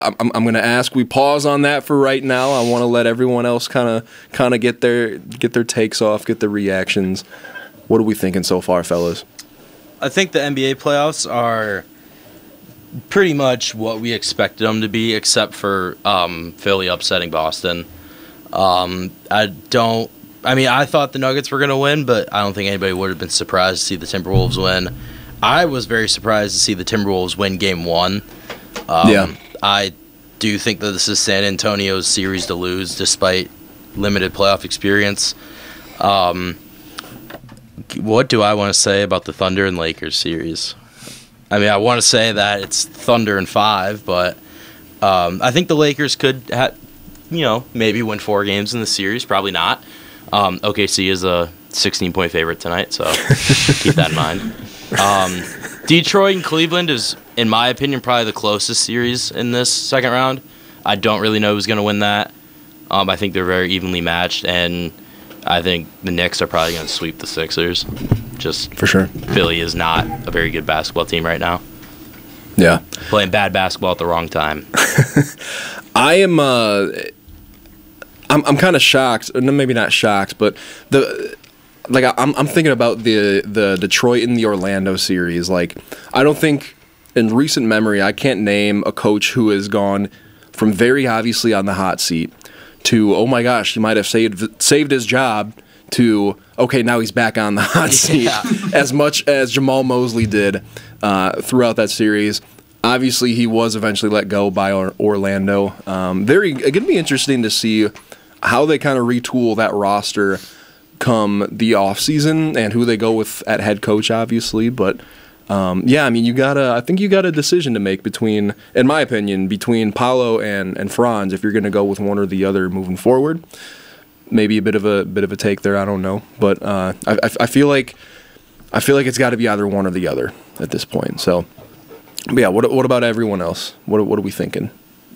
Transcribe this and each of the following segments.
I'm going to ask we pause on that for right now. I want to let everyone else kind of get their takes off, get their reactions. What are we thinking so far, fellas? I think the NBA playoffs are pretty much what we expected them to be, except for Philly upsetting Boston. I thought the Nuggets were going to win, but I don't think anybody would have been surprised to see the Timberwolves win. I was very surprised to see the Timberwolves win Game 1. I do think that this is San Antonio's series to lose, despite limited playoff experience. What do I want to say about the Thunder and Lakers series? I mean, I want to say that it's Thunder in 5, but I think the Lakers could, maybe win 4 games in the series. Probably not. OKC is a 16-point favorite tonight, so keep that in mind. Detroit and Cleveland is, in my opinion, probably the closest series in this second round. I don't really know who's going to win that. I think they're very evenly matched, and I think the Knicks are probably going to sweep the Sixers. Just for sure. Philly is not a very good basketball team right now. Yeah. Playing bad basketball at the wrong time. I am I'm kind of shocked, or maybe not shocked, but I'm thinking about the Detroit and the Orlando series. Like, I don't think in recent memory I can't name a coach who has gone from very obviously on the hot seat to, oh my gosh, he might have saved his job, to, okay, now he's back on the hot seat, as much as Jamal Mosley did throughout that series. Obviously, he was eventually let go by Orlando. Going to be interesting to see how they kind of retool that roster come the offseason and who they go with at head coach, obviously. But, I mean, I think you got a decision to make between, in my opinion, between Paolo and Franz, if you're going to go with one or the other moving forward. Maybe a bit of a take there, I don't know. But I feel like it's got to be either one or the other at this point. So, yeah, what about everyone else? What are we thinking?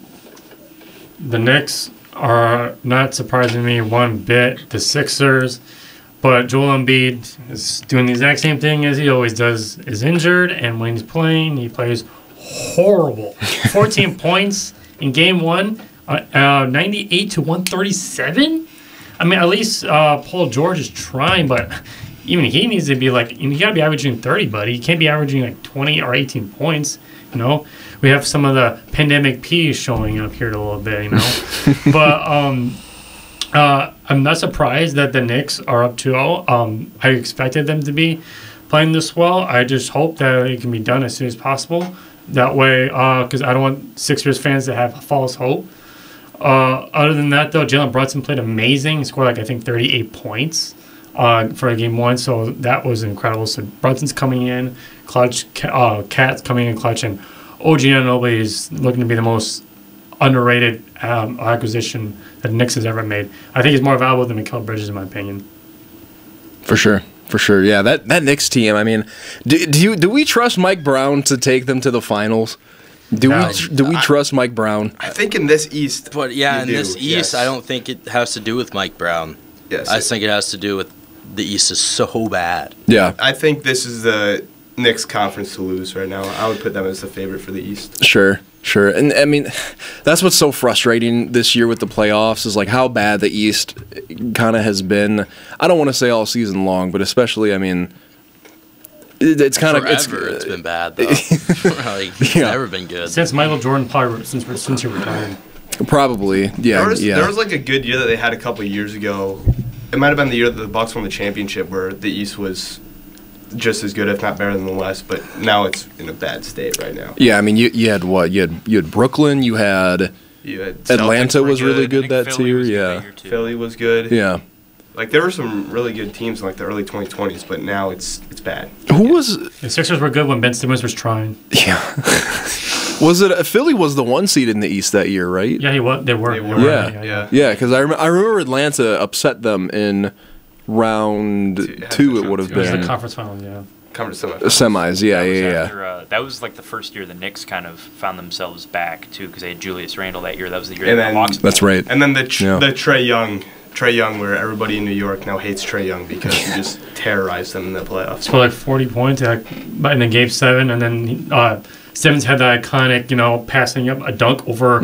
The Knicks are not surprising me one bit. The Sixers, but Joel Embiid is doing the exact same thing as he always does. Is injured, and when he's playing, he plays horrible. 14 points in Game 1, 98 to 137. I mean, at least Paul George is trying, but even he needs to be you got to be averaging 30, buddy. You can't be averaging 20 or 18 points. We have some of the pandemic P's showing up here a little bit, But I'm not surprised that the Knicks are up 2-0. I expected them to be playing this well. I just hope that it can be done as soon as possible. That way, because I don't want Sixers fans to have false hope. Other than that, though, Jalen Brunson played amazing. He scored, I think, 38 points for Game 1, so that was incredible. So Brunson's coming in, clutch. Cat's coming in clutch, and OG Anunoby is looking to be the most underrated acquisition that the Knicks has ever made. I think he's more valuable than Mikal Bridges, in my opinion. For sure. Yeah, that Knicks team, I mean, do we trust Mike Brown to take them to the finals? Do we trust Mike Brown? I think in this East. But yeah, in this East, I don't think it has to do with Mike Brown. Yes. I think it has to do with the East is so bad. Yeah. I think this is the Knicks conference to lose right now. I would put them as the favorite for the East. Sure. And, I mean, that's what's so frustrating this year with the playoffs is, how bad the East kind of has been. I don't want to say all season long, but especially, I mean, it's kind of... It's been bad, though. It's never been good. Since Michael Jordan, probably since he retired. Probably, yeah. There was a good year that they had a couple of years ago. It might have been the year that the Bucks won the championship where the East was just as good, if not better than the West, but now it's in a bad state right now. Yeah, I mean, you had what? You had Brooklyn, you had Atlanta was really good that year. Yeah. Philly was good. Yeah. There were some really good teams in the early 2020s, but now it's bad. Who was... The Sixers were good when Ben Simmons was trying. Yeah. Was it Philly was the 1 seed in the East that year, right? Yeah, they were. Yeah, because I remember Atlanta upset them in round 2. It would have been. It was the conference finals, yeah. Conference semis, yeah. After, that was the first year the Knicks kind of found themselves back too, because they had Julius Randle that year. That was the year they lost. That's right. And then the Trae Young, where everybody in New York now hates Trae Young because he just terrorized them in the playoffs. So 40 points in the Game 7, and then Simmons had that iconic, passing up a dunk over